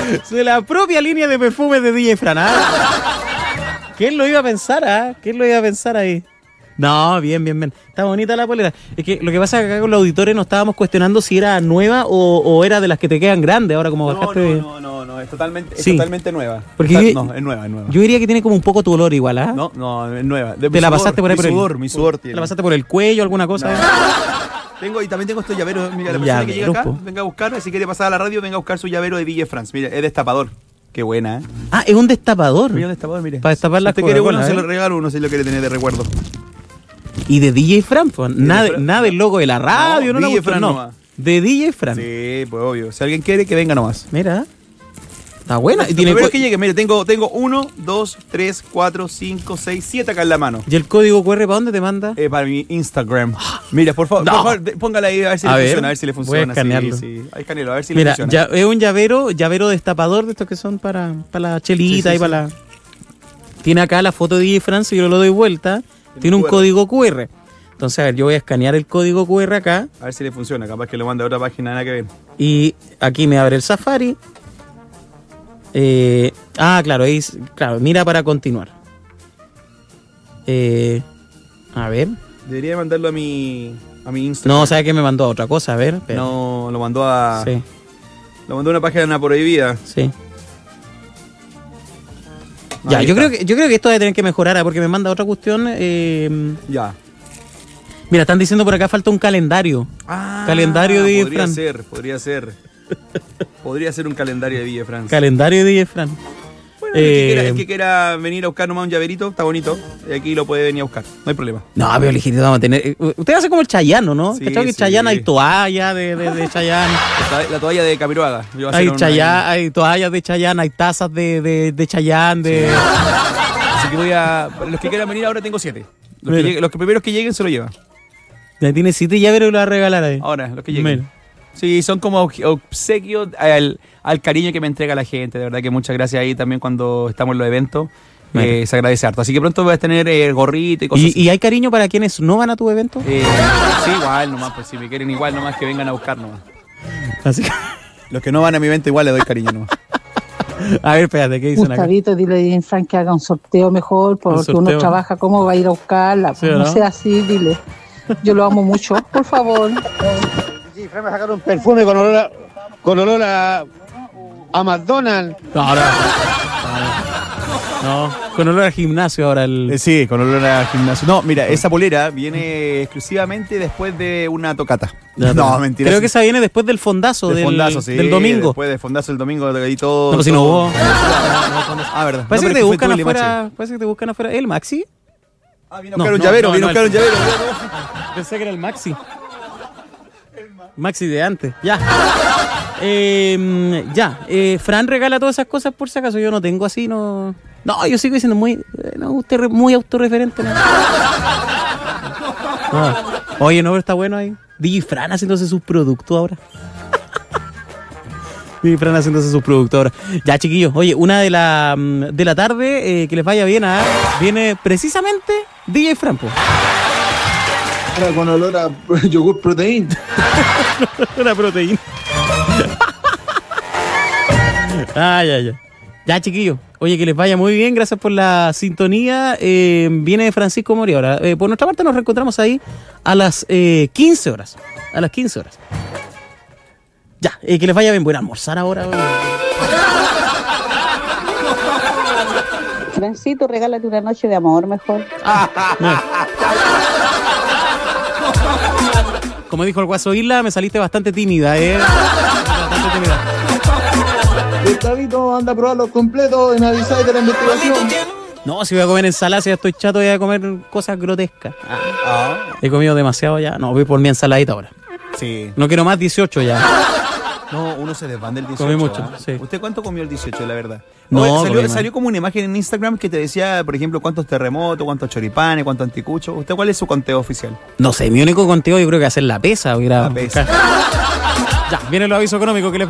De la propia línea de perfumes de DJ Fran. ¿Quién lo iba a pensar, ¿Quién lo iba a pensar ahí? No, bien. Está bonita la polera. Es que lo que pasa es que acá con los auditores nos estábamos cuestionando si era nueva o era de las que te quedan grandes. Ahora como bajaste... No, es totalmente, Sí. Totalmente nueva. Porque No, es nueva. Yo diría que tiene como un poco tu olor igual, No, es nueva. ¿Te la pasaste por ahí? Mi sudor tiene. ¿Te la pasaste por el cuello, alguna cosa? Y también tengo estos llaveros. Mira, la persona que llega acá, venga a buscar. Si quiere pasar a la radio, venga a buscar su llavero de DJ France. Mira, es destapador. Qué buena, Es un destapador. Mira un destapador, mire. Para destapar las Coca-Cola. Si usted quiere uno, se lo regalo uno si lo quiere tener de recuerdo. Y de DJ Fran, pues. Nada del logo de la radio, no, DJ Fran nomás. De DJ Fran. Sí, pues obvio. Si alguien quiere, que venga nomás. Mira. Está buena. Y tiene que llegue, mire, tengo 1, 2, 3, 4, 5, 6, 7 acá en la mano. ¿Y el código QR para dónde te manda? Para mi Instagram. Mira, por favor, póngala ahí a ver si le funciona. A ver si le funciona. Voy a escanearlo. Sí. Ahí escanearlo, a ver si le funciona. Mira, es un llavero destapador de estos que son para la chelita y para la... Tiene acá la foto de DJ Fran, si yo lo doy vuelta. Tiene un código QR. Entonces, a ver, yo voy a escanear el código QR acá. A ver si le funciona, capaz que lo manda a otra página, nada que ver. Y aquí me abre el Safari. Claro, mira para continuar. A ver. Debería mandarlo a mi Instagram. No, ¿sabes qué me mandó a otra cosa? A ver. Espera. No, lo mandó a... Sí. Lo mandó a una página prohibida. Sí. Ya, yo creo que esto debe tener que mejorar, porque me manda otra cuestión. Ya. Mira, están diciendo por acá falta un calendario. Calendario de DJ Fran. Podría ser. Podría ser un calendario de DJ Fran. Calendario de DJ Fran. Bueno, el que quiera venir a buscar nomás un llaverito, está bonito. Y aquí lo puede venir a buscar, no hay problema. No, pero legítimo vamos a tener. Usted hace como el Chayano, ¿no? Sí, ¿Cachai que Chayán hay toalla de Chayán? La toalla de Camiroaga. Hay toallas de Chayán, hay tazas de Chayán, de... Sí. Así que los que quieran venir ahora tengo 7. Los primeros que lleguen se lo llevan. Ya tiene 7 llaveros y lo va a regalar ahí. Ahora, los que lleguen. Sí, son como obsequios al cariño que me entrega la gente. De verdad que muchas gracias ahí también cuando estamos en los eventos. Se agradece harto. Así que pronto voy a tener gorrito y cosas así. ¿Y hay cariño para quienes no van a tu evento? Sí, igual nomás. Pues si me quieren igual nomás, que vengan a buscar nomás. Así que... Los que no van a mi evento igual les doy cariño nomás. A ver, espérate, ¿qué dicen acá? Gustavito, dile a DJ Fran que haga un sorteo mejor, porque uno trabaja, ¿cómo va a ir a buscarla? ¿Sí, no sea así, dile. Yo lo amo mucho, por favor. Sí, Fran me sacaron un perfume con olor a McDonald's. No, con olor al gimnasio ahora. Sí, con olor a gimnasio. No, mira, esa polera viene exclusivamente después de una tocata. No, mentira. Creo que esa viene después del fondazo, del domingo. Después del fondazo del domingo y todo. No, pues si no hubo. Verdad. Parece que te buscan afuera. Parece que te buscan afuera. ¿El Maxi? Vino a buscar un llavero, Pensé que era el Maxi. Maxi de antes. Ya. Fran regala todas esas cosas por si acaso. Yo no tengo así, no. No, yo sigo diciendo usted muy autorreferente. No. Oye, no, pero está bueno ahí. DJ Fran haciéndose sus productos ahora. DJ Fran haciéndose sus productos ahora. Ya, chiquillos, oye, 1:00 de la tarde, que les vaya bien. Viene precisamente DJ Fran, po. Con olor a yogur proteína. Una proteína. Ya, chiquillos. Oye, que les vaya muy bien. Gracias por la sintonía. Viene Francisco Mori ahora. Por nuestra parte nos reencontramos ahí a las 15 horas. A las 15 horas. Ya, que les vaya bien. Voy a almorzar ahora. Francito, regálate una noche de amor mejor. Como dijo el Guaso Isla, me saliste bastante tímida, Bastante tímida. Gustavito, anda a probar los completos en Avisai de la investigación. No, si voy a comer ensalada, si ya estoy chato, voy a comer cosas grotescas. He comido demasiado ya. No, voy por mi ensaladita ahora. Sí. No quiero más 18 ya. No, uno se desbanda el 18. Comí mucho, sí. ¿Usted cuánto comió el 18, la verdad? No, salió como una imagen en Instagram que te decía, por ejemplo, cuántos terremotos, cuántos choripanes, cuántos anticuchos. ¿Usted cuál es su conteo oficial? No sé, mi único conteo yo creo que hacer la pesa. La pesa. Ya, viene el aviso económico que les